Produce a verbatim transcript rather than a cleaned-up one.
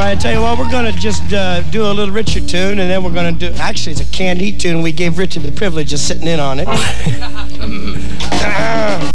I tell you what, we're going to just uh, do a little Richard tune, and then we're going to do... Actually, it's a Candy tune. We gave Richard the privilege of sitting in on it.